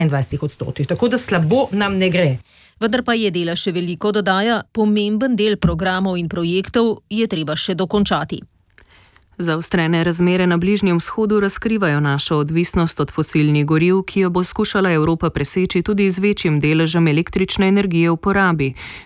21%. Tako da slabo nam ne gre. Vendar pa je dela še veliko, dodaja, pomemben del programov in projektov je treba še dokončati. Zaostrene razmere na Bližnjem vzhodu razkrivajo našo odvisnost od fosilnih goriv, ki jo bo skušala Evropa preseči tudi z večjim deležem električne energije v porabi.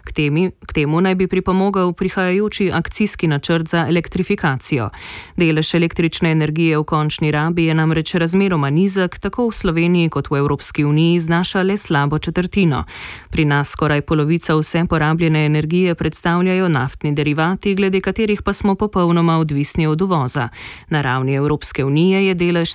K temu naj bi pripomogel prihajajoči akcijski načrt za elektrifikacijo. Delež električne energije v končni rabi je namreč razmeroma nizek, tako v Sloveniji kot v Evropski uniji znaša le slabo četrtino. Pri nas skoraj polovica vse porabljene energije predstavljajo naftni derivati, glede katerih pa smo popolnoma odvisni od uvoza. Na ravni Evropske unije je delež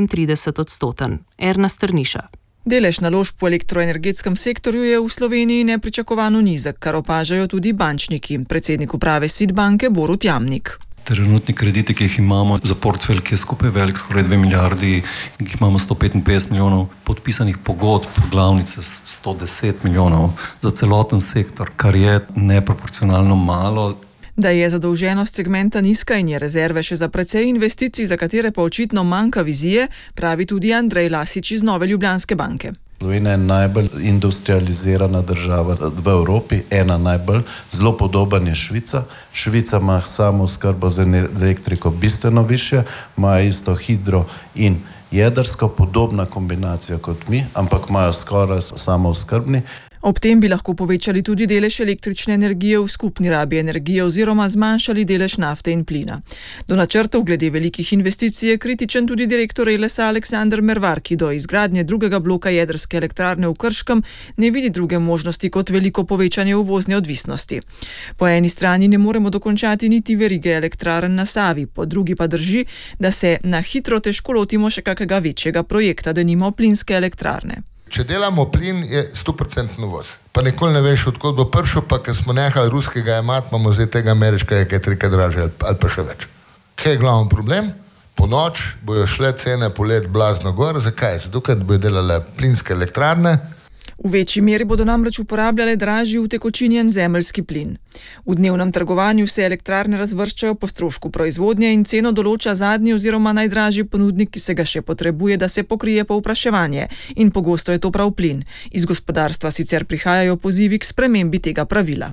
37%. Erna Strniša. Delež naložb v elektroenergetskem sektorju je v Sloveniji nepričakovano nizek, kar opažajo tudi bančniki. Predsednik uprave SID banke Borut Jamnik. Trenutni krediti, ki jih imamo za portfelj, ki je skupaj velik skoraj 2 milijardi, in ki imamo 155 milijonov podpisanih pogodb, glavnice 110 milijonov za celoten sektor, kar je neproporcionalno malo. Da je zadolženost segmenta nizka in je rezerve še za precej investicij, za katere pa očitno manjka vizije, pravi tudi Andrej Lasič iz Nove Ljubljanske banke. Slovenija je najbolj industrializirana država v Evropi, ena najbolj, zelo podoben je Švica. Švica ima samooskrbo z elektriko bistveno više, ima isto hidro in jedrsko, podobna kombinacija kot mi, ampak imajo skoraj samooskrbni. Ob tem bi lahko povečali tudi delež električne energije v skupni rabi energije oziroma zmanjšali delež nafte in plina. Do načrtov glede velikih investicij je kritičen tudi direktor Elesa Aleksander Mervar, ki do izgradnje drugega bloka jedrske elektrarne v Krškem ne vidi druge možnosti kot veliko povečanje uvozne odvisnosti. Po eni strani ne moremo dokončati niti verige elektrarn na Savi, po drugi pa drži, da se na hitro težko lotimo še kakega večjega projekta, denimo plinske elektrarne. Če delamo plin, je 100% uvoz. Pa nikoli ne veš, odkot bo prišel, pa ker smo nehali ruskega jemati, imamo zdaj tega ameriškega, ki je trikrat dražje ali pa še več. Kaj je glavni problem? Po noč bojo šle cene polet blazno gor. Zakaj? Zato, ker bojo delale plinske elektrarne. V večji meri bodo namreč uporabljale dražji utekočinjen zemeljski plin. V dnevnem trgovanju se elektrarne razvrščajo po strošku proizvodnje in ceno določa zadnji oziroma najdražji ponudnik, ki se ga še potrebuje, da se pokrije povpraševanje. In pogosto je to prav plin. Iz gospodarstva sicer prihajajo pozivi k spremembi tega pravila.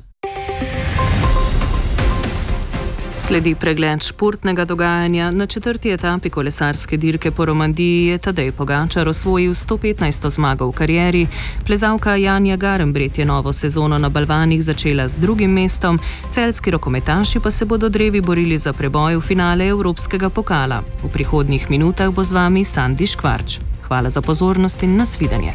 Sledi pregled športnega dogajanja. Na 4. etapi kolesarske dirke po Romandiji je Tadej Pogačar osvojil 115. zmago v karieri. Plezalka Janja Garnbret je novo sezono na balvanih začela z 2. mestom, celjski rokometaši pa se bodo drevi borili za preboj v finale Evropskega pokala. V prihodnjih minutah bo z vami Sandi Škvarč. Hvala za pozornost in nasvidenje.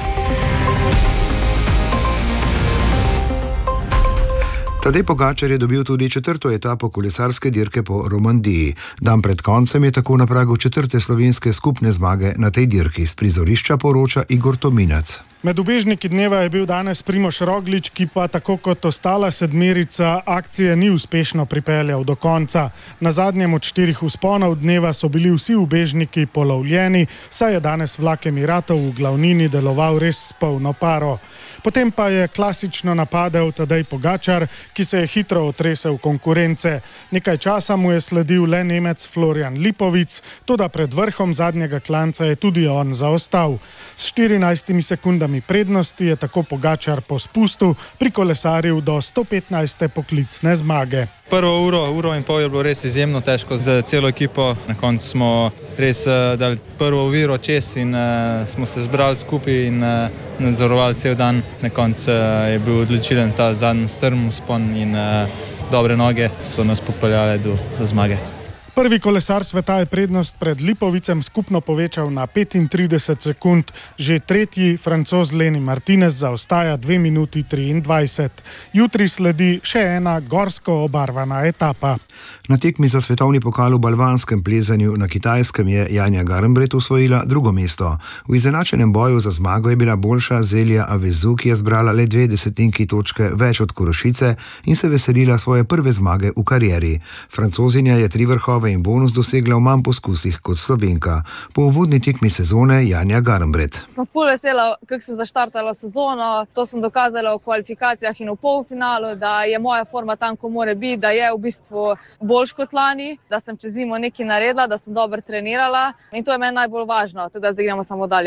Tadej Pogačar je dobil tudi 4. etapo kolesarske dirke po Romandiji. Dan pred koncem je tako na pragu 4. slovenske skupne zmage na tej dirki. S prizorišča poroča Igor Tominec. Med ubežniki dneva je bil danes Primož Roglič, ki pa tako kot ostala sedmerica akcije ni uspešno pripeljal do konca. Na zadnjem od 4 vzponov dneva so bili vsi ubežniki polovljeni, saj je danes vlak Emiratov v glavnini deloval res s polno paro. Potem pa je klasično napadel Tadej Pogačar, ki se je hitro otresel konkurence. Nekaj časa mu je sledil le Nemec Florian Lipovic, toda pred vrhom zadnjega klanca je tudi on zaostal. S 14 sekundami prednosti je tako Pogačar po spustu prikolesaril do 115. poklicne zmage. Prvo uro in pol je bilo res izjemno težko z celo ekipo. Na koncu smo res dali prvo oviro čez in smo se zbrali skupaj in nadzorovali cel dan. Na koncu je bil odločilen ta zadnji strm vzpon in dobre noge so nas popeljale do zmage. Prvi kolesar sveta je prednost pred Lipovicem skupno povečal na 35 sekund. Že tretji Francoz Lenny Martinez zaostaja 2 minuti 23. Jutri sledi še ena gorsko obarvana etapa. Na tekmi za svetovni pokal v balvanskem plezanju na Kitajskem je Janja Garnbret osvojila 2. mesto. V izenačenem boju za zmago je bila boljša Zelja Avezu, ki je zbrala le 0,2 točke več od Korošice in se veselila svoje prve zmage v karieri. Francozinja je 3 vrhove in bonus dosegla v manj poskusih kot Slovenka. Po uvodni tekmi sezone Janja Garnbret. Sem ful vesela, kako sem zaštartala sezono. To sem dokazala v kvalifikacijah in v polfinalu, da je moja forma tam, ko mora biti, da je v bistvu boljš kot lani, da sem čez zimo nekaj naredila, da sem dobro trenirala in to je meni najbolj važno, tudi da zdaj gremo samo dalje.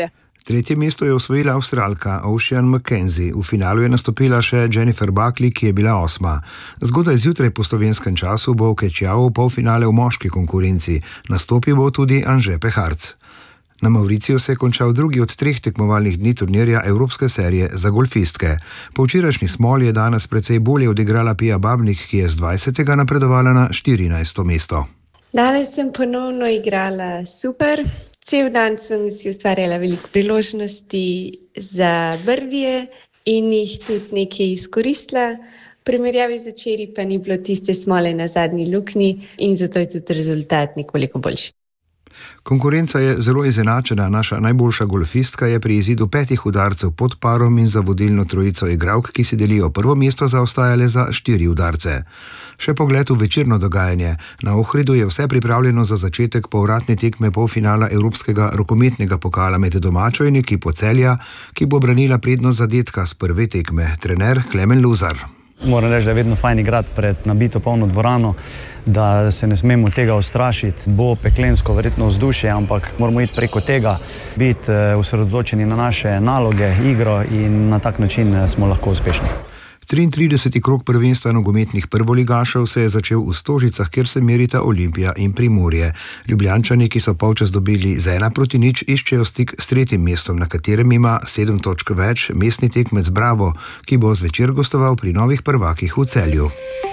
Tretje mesto je osvojila Avstralka Ocean McKenzie. V finalu je nastopila še Jennifer Buckley, ki je bila 8. Zgodaj zjutraj po slovenskem času bo v Kečjau polfinale v moški konkurenci. Nastopil bo tudi Anže Peharc. Na Mauriciju se je končal drugi od 3 tekmovalnih dni turnirja Evropske serije za golfistke. Po včerajšnji smoli je danes precej bolje odigrala Pia Babnik, ki je z 20. napredovala na 14. mesto. Danes sem ponovno igrala super. Cel dan sem si ustvarjala veliko priložnosti za birdije in jih tudi nekaj izkoristila. V primerjavi z včeraj pa ni bilo tiste smole na zadnji luknji in zato je tudi rezultat nekoliko boljši. Konkurenca je zelo izenačena. Naša najboljša golfistka je pri izidu 5 udarcev pod parom in za vodilno trojico igralk, ki si delijo prvo mesto, zaostajale za 4 udarce. Še pogled v večerno dogajanje. Na Ohridu je vse pripravljeno za začetek povratne tekme polfinala Evropskega rokometnega pokala med domačo in ekipo Celja, ki bo branila prednost zadetka s prve tekme. Trener Klemen Luzar. Moram reči, da je vedno fajn igrati pred nabito polno dvorano, da se ne smemo tega ustrašiti. Bo peklensko verjetno vzdušje, ampak moramo iti preko tega, biti osredotočeni na naše naloge, igro in na tak način smo lahko uspešni. 33. krog prvenstva nogometnih prvoligašev se je začel v Stožicah, kjer se merita Olimpija in Primorje. Ljubljančani, ki so polčas dobili z 1-0, iščejo stik s 3. mestom, na katerem ima 7 točk več mestni tekmec Bravo, ki bo zvečer gostoval pri novih prvakih v Celju.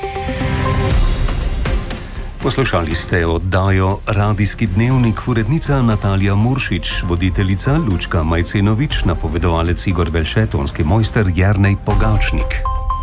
Poslušali ste oddajo Radijski dnevnik, urednica Natalija Muršič, voditeljica Lučka Majcenovič, napovedovalec Igor Velše, tonski mojster Jernej Pogačnik.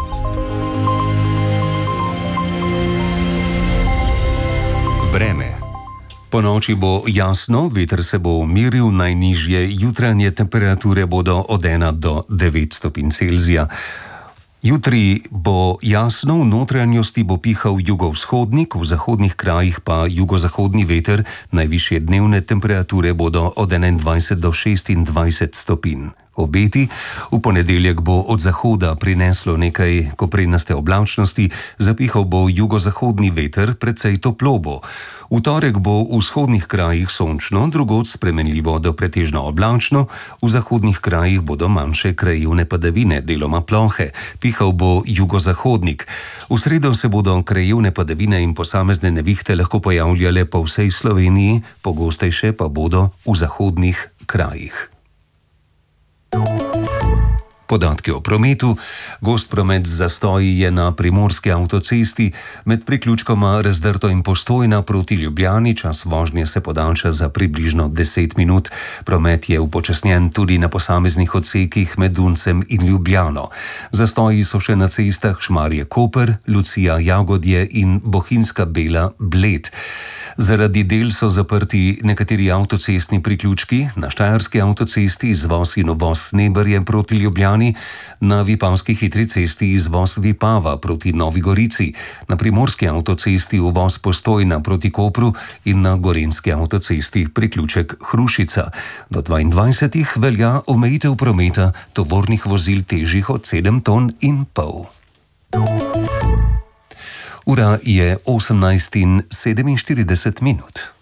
Vreme. Po noči bo jasno, veter se bo umiril, najnižje jutranje temperature bodo od 1 do 9 stopinj Celzija. Jutri bo jasno, v notranjosti bo pihal jugovzhodnik, v zahodnih krajih pa jugozahodni veter, najvišje dnevne temperature bodo od 21 do 26 stopinj. Obeti, v ponedeljek bo od zahoda prineslo nekaj koprenaste oblačnosti, zapihal bo jugozahodni veter, precej toplo bo. V torek bo v vzhodnih krajih sončno, drugod spremenljivo do pretežno oblačno, v zahodnih krajih bodo manjše krajevne padavine, deloma plohe, pihal bo jugozahodnik. V sredo se bodo krajevne padavine in posamezne nevihte lahko pojavljale po vsej Sloveniji, pogostejše pa bodo v zahodnih krajih. Podatki o prometu. Gost promet z zastoji je na primorski avtocesti, med priključkoma Razdrto in Postojna proti Ljubljani, čas vožnje se podaljša za približno 10 minut. Promet je upočasnjen tudi na posameznih odsekih med Duncem in Ljubljano. Zastoji so še na cestah Šmarje-Koper, Lucija-Jagodje in Bohinjska Bela-Bled. Zaradi del so zaprti nekateri avtocestni priključki, na Štajerski avtocesti izvoz in uvoz Sneberje proti Ljubljani, na Vipavski hitri cesti izvoz Vipava proti Novi Gorici, na Primorski avtocesti uvoz Postojna proti Kopru in na Gorenjski avtocesti priključek Hrušica. Do 22. velja omejitev prometa tovornih vozil težjih od 7,5 ton. Ura je 18:47.